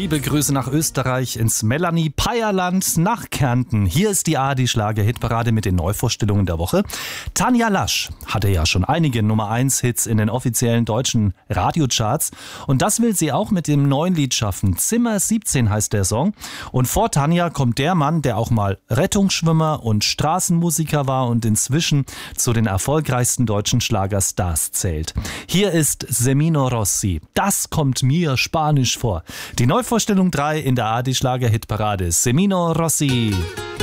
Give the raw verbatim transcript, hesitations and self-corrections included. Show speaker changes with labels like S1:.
S1: Liebe Grüße nach Österreich, ins Melanie Peierland, nach Kärnten. Hier ist die A R D-Schlager-Hitparade mit den Neuvorstellungen der Woche. Tanja Lasch hatte ja schon einige Nummer eins Hits in den offiziellen deutschen Radiocharts. Und das will sie auch mit dem neuen Lied schaffen. Zimmer siebzehn heißt der Song. Und vor Tanja kommt der Mann, der auch mal Rettungsschwimmer und Straßenmusiker war und inzwischen zu den erfolgreichsten deutschen Schlagerstars zählt. Hier ist Semino Rossi. Das kommt mir spanisch vor. Die Neuvorstellung drei in der A R D-Schlager-Hitparade. Semino Rossi.